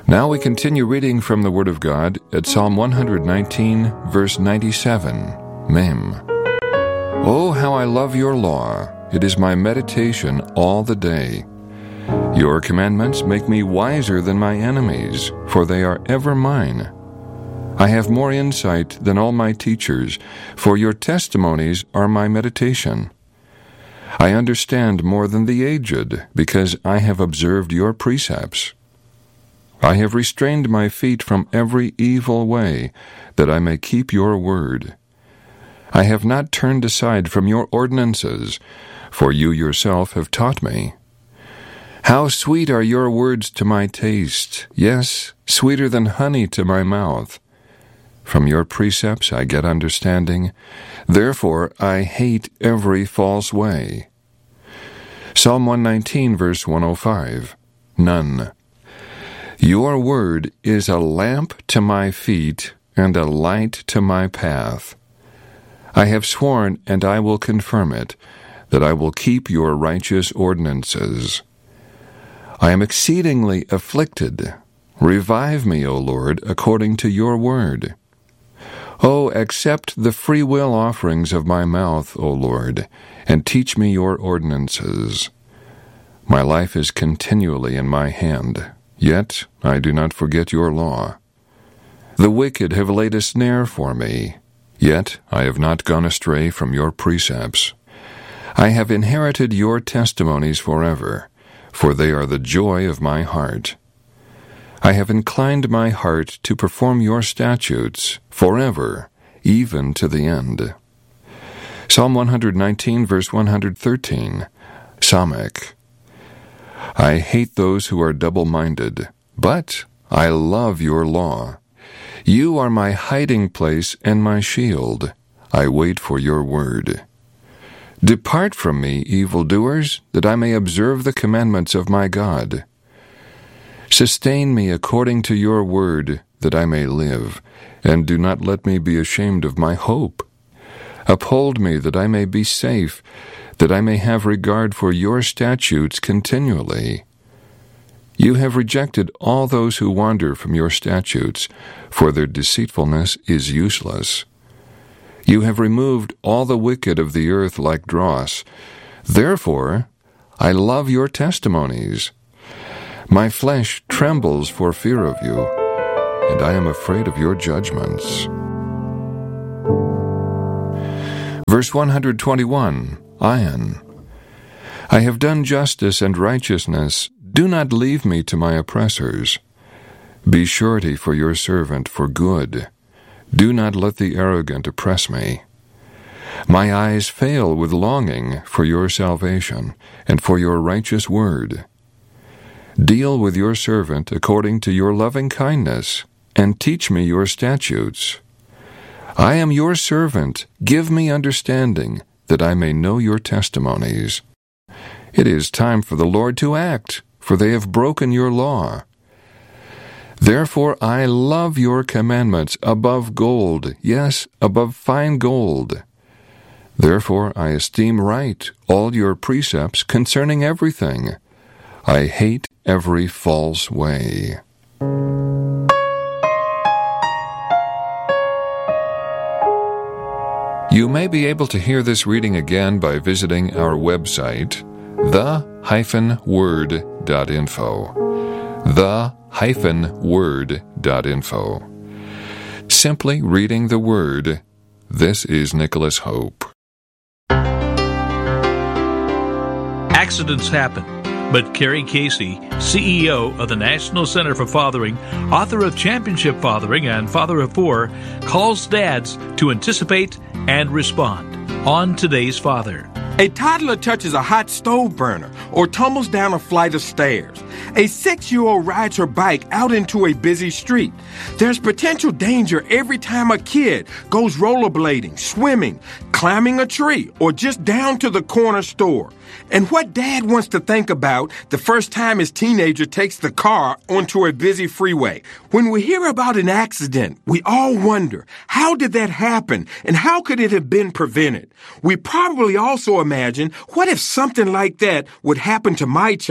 Now we continue reading from the Word of God at Psalm 119, verse 97, Mem. Oh, how I love your law! It is my meditation all the day. Your commandments make me wiser than my enemies, for they are ever mine. I have more insight than all my teachers, for your testimonies are my meditation. I understand more than the aged, because I have observed your precepts. I have restrained my feet from every evil way, that I may keep your word. I have not turned aside from your ordinances, for you yourself have taught me. How sweet are your words to my taste, yes, sweeter than honey to my mouth. From your precepts I get understanding, therefore I hate every false way. Psalm 119, verse 105, None. Your word is a lamp to my feet and a light to my path. I have sworn, and I will confirm it, that I will keep your righteous ordinances. I am exceedingly afflicted. Revive me, O Lord, according to your word. Oh, accept the free will offerings of my mouth, O Lord, and teach me your ordinances. My life is continually in my hand. Yet I do not forget your law. The wicked have laid a snare for me, yet I have not gone astray from your precepts. I have inherited your testimonies forever, for they are the joy of my heart. I have inclined my heart to perform your statutes forever, even to the end. Psalm 119, verse 113, Samek. I hate those who are double-minded, but I love your law. You are my hiding place and my shield. I wait for your word. Depart from me, evildoers, that I may observe the commandments of my God. Sustain me according to your word, that I may live, and do not let me be ashamed of my hope. Uphold me that I may be safe, that I may have regard for your statutes continually. You have rejected all those who wander from your statutes, for their deceitfulness is useless. You have removed all the wicked of the earth like dross. Therefore, I love your testimonies. My flesh trembles for fear of you, and I am afraid of your judgments. Verse 121, Ayin. I have done justice and righteousness. Do not leave me to my oppressors. Be surety for your servant for good. Do not let the arrogant oppress me. My eyes fail with longing for your salvation and for your righteous word. Deal with your servant according to your loving kindness, and teach me your statutes. I am your servant. Give me understanding, that I may know your testimonies. It is time for the Lord to act, for they have broken your law. Therefore I love your commandments above gold, yes, above fine gold. Therefore I esteem right all your precepts concerning everything. I hate every false way. You may be able to hear this reading again by visiting our website, the-word.info. the-word.info. Simply reading the Word. This is Nicholas Hope. Accidents happen, but Carrie Casey, CEO of the National Center for Fathering, author of Championship Fathering and Father of Four, calls dads to anticipate and respond on Today's Father. A toddler touches a hot stove burner or tumbles down a flight of stairs. A 6-year-old rides her bike out into a busy street. There's potential danger every time a kid goes rollerblading, swimming, climbing a tree, or just down to the corner store. And what dad wants to think about the first time his teenager takes the car onto a busy freeway. When we hear about an accident, we all wonder, how did that happen and how could it have been prevented? We probably also imagine, what if something like that would happen to my child?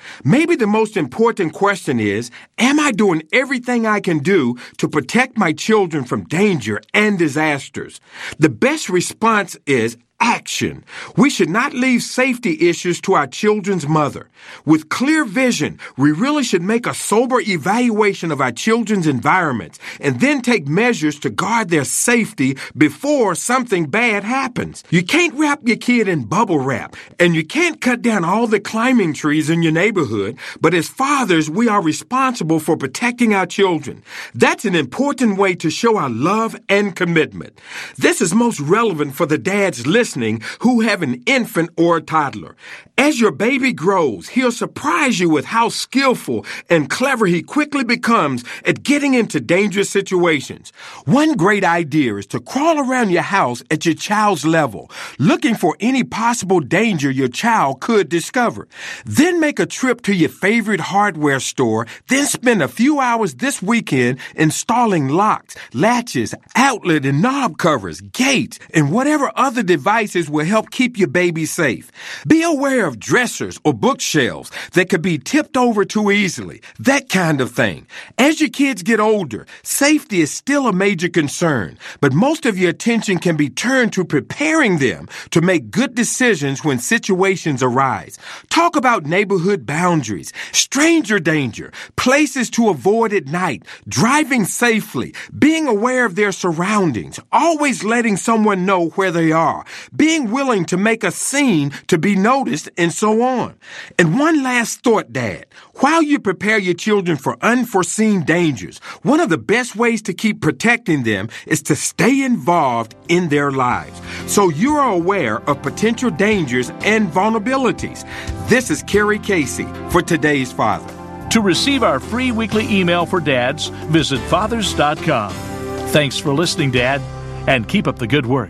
Maybe the most important question is, am I doing everything I can do to protect my children from danger and disasters? The best response is action. We should not leave safety issues to our children's mother. With clear vision, we really should make a sober evaluation of our children's environments and then take measures to guard their safety before something bad happens. You can't wrap your kid in bubble wrap, and you can't cut down all the climbing trees in your neighborhood, but as fathers, we are responsible for protecting our children. That's an important way to show our love and commitment. This is most relevant for the dads listening who have an infant or a toddler. As your baby grows, he'll surprise you with how skillful and clever he quickly becomes at getting into dangerous situations. One great idea is to crawl around your house at your child's level, looking for any possible danger your child could discover. Then make a trip to your favorite hardware store, then spend a few hours this weekend installing locks, latches, outlet and knob covers, gates, and whatever other devices will help keep your baby safe. Be aware of dressers or bookshelves that could be tipped over too easily, that kind of thing. As your kids get older, safety is still a major concern, but most of your attention can be turned to preparing them to make good decisions when situations arise. Talk about neighborhood boundaries, stranger danger, places to avoid at night, driving safely, being aware of their surroundings, always letting someone know where they are, being willing to make a scene to be noticed, and so on. And one last thought, Dad. While you prepare your children for unforeseen dangers, one of the best ways to keep protecting them is to stay involved in their lives, so you are aware of potential dangers and vulnerabilities. This is Kerry Casey for Today's Father. To receive our free weekly email for dads, visit fathers.com. Thanks for listening, Dad, and keep up the good work.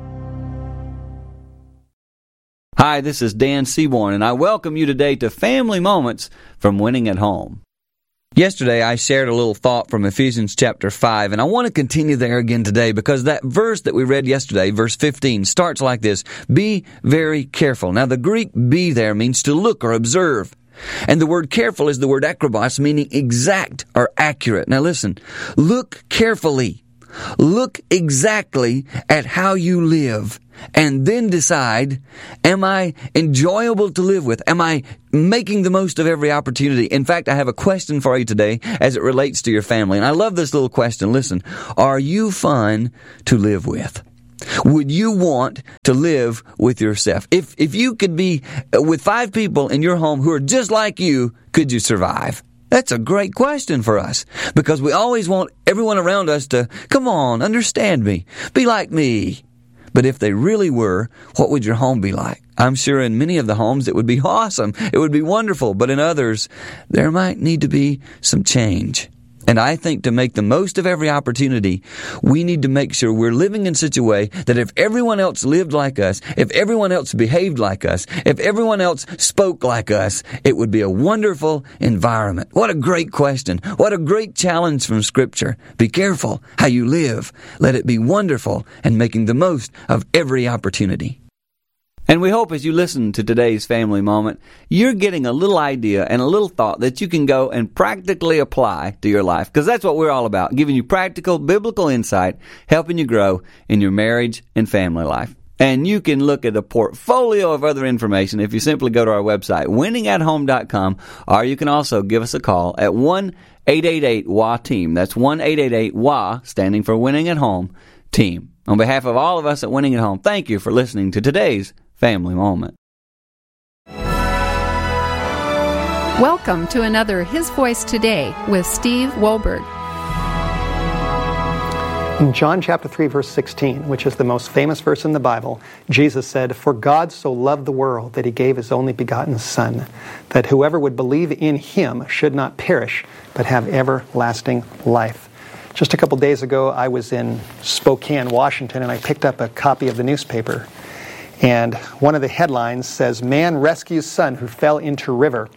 Hi, this is Dan Seaborn, and I welcome you today to Family Moments from Winning at Home. Yesterday, I shared a little thought from Ephesians chapter 5, and I want to continue there again today because that verse that we read yesterday, verse 15, starts like this: be very careful. Now, the Greek be there means to look or observe. And the word careful is the word akrobos, meaning exact or accurate. Now listen, look carefully. Look exactly at how you live, and then decide, am I enjoyable to live with? Am I making the most of every opportunity? In fact, I have a question for you today as it relates to your family. And I love this little question. Listen, are you fun to live with? Would you want to live with yourself? If you could be with 5 people in your home who are just like you, could you survive? That's a great question for us, because we always want everyone around us to, come on, understand me, be like me. But if they really were, what would your home be like? I'm sure in many of the homes it would be awesome, it would be wonderful, but in others, there might need to be some change. And I think to make the most of every opportunity, we need to make sure we're living in such a way that if everyone else lived like us, if everyone else behaved like us, if everyone else spoke like us, it would be a wonderful environment. What a great question. What a great challenge from Scripture. Be careful how you live. Let it be wonderful and making the most of every opportunity. And we hope as you listen to today's family moment, you're getting a little idea and a little thought that you can go and practically apply to your life. Because that's what we're all about, giving you practical biblical insight, helping you grow in your marriage and family life. And you can look at a portfolio of other information if you simply go to our website, winningathome.com, or you can also give us a call at 1-888-WA-TEAM. That's 1-888-WA, standing for Winning at Home, Team. On behalf of all of us at Winning at Home, thank you for listening to today's Family Moment. Welcome to another His Voice Today with Steve Wohlberg. In John chapter 3, verse 16, which is the most famous verse in the Bible, Jesus said, "For God so loved the world that He gave His only begotten Son, that whoever would believe in Him should not perish, but have everlasting life." Just a couple days ago, I was in Spokane, Washington, and I picked up a copy of the newspaper. And one of the headlines says, "Man rescues son who fell into river."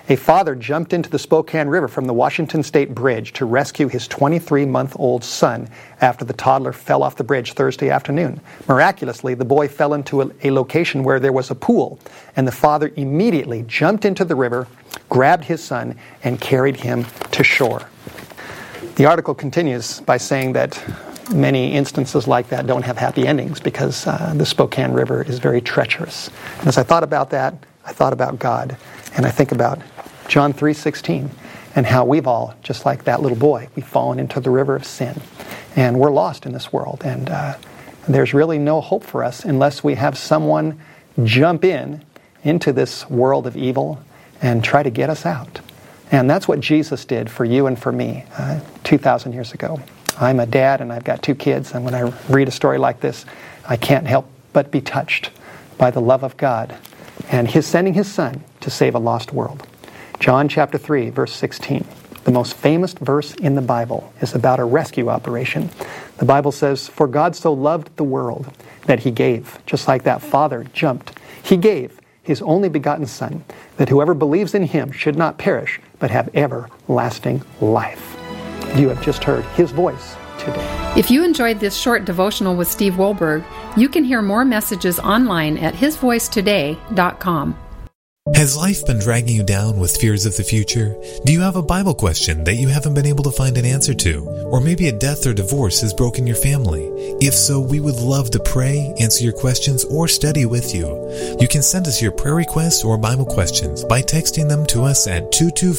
A father jumped into the Spokane River from the Washington State Bridge to rescue his 23-month-old son after the toddler fell off the bridge Thursday afternoon. Miraculously, the boy fell into a location where there was a pool, and the father immediately jumped into the river, grabbed his son, and carried him to shore. The article continues by saying that many instances like that don't have happy endings because the Spokane River is very treacherous. And as I thought about that, I thought about God, and I think about John 3:16 and how we've all, just like that little boy, we've fallen into the river of sin. And we're lost in this world, and there's really no hope for us unless we have someone jump into this world of evil and try to get us out. And that's what Jesus did for you and for me 2,000 years ago. I'm a dad and I've got 2 kids, and when I read a story like this, I can't help but be touched by the love of God and His sending His Son to save a lost world. John chapter 3, verse 16, the most famous verse in the Bible, is about a rescue operation. The Bible says, "For God so loved the world that He gave," just like that father jumped, He gave His only begotten Son, that whoever believes in Him should not perish, but have everlasting life. You have just heard His voice today. If you enjoyed this short devotional with Steve Wohlberg, you can hear more messages online at hisvoicetoday.com. Has life been dragging you down with fears of the future? Do you have a Bible question that you haven't been able to find an answer to? Or maybe a death or divorce has broken your family? If so, we would love to pray, answer your questions, or study with you. You can send us your prayer requests or Bible questions by texting them to us at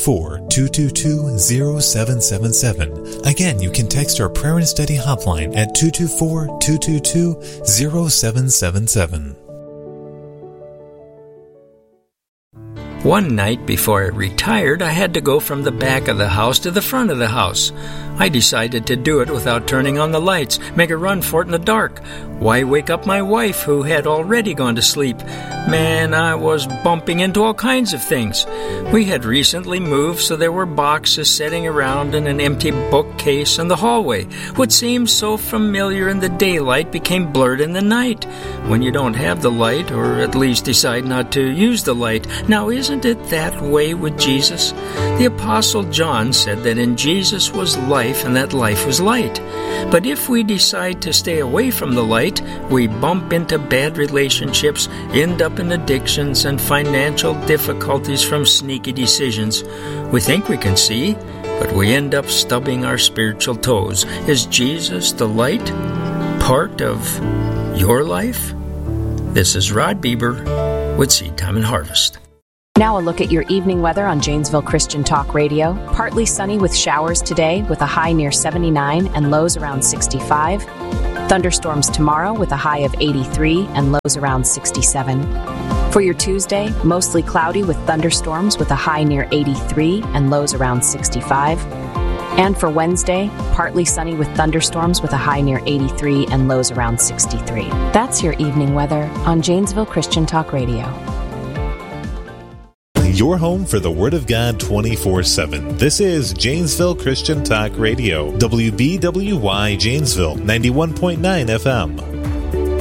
224-222-0777. Again, you can text our prayer and study hotline at 224-222-0777. One night before I retired, I had to go from the back of the house to the front of the house. I decided to do it without turning on the lights, make a run for it in the dark. Why wake up my wife, who had already gone to sleep? Man, I was bumping into all kinds of things. We had recently moved, so there were boxes sitting around and an empty bookcase in the hallway. What seemed so familiar in the daylight became blurred in the night when you don't have the light, or at least decide not to use the light. Now, isn't it that way with Jesus? The Apostle John said that in Jesus was life, and that life was light. But if we decide to stay away from the light, we bump into bad relationships, end up in addictions and financial difficulties from sneaky decisions. We think we can see, but we end up stubbing our spiritual toes. Is Jesus the light part of your life? This is Rod Bieber with Seed Time and Harvest. Now a look at your evening weather on Janesville Christian Talk Radio. Partly sunny with showers today with a high near 79 and lows around 65. Thunderstorms tomorrow with a high of 83 and lows around 67. For your Tuesday, mostly cloudy with thunderstorms with a high near 83 and lows around 65. And for Wednesday, partly sunny with thunderstorms with a high near 83 and lows around 63. That's your evening weather on Janesville Christian Talk Radio. Your home for the Word of God 24/7. This is Janesville Christian Talk Radio, WBWY Janesville, 91.9 FM.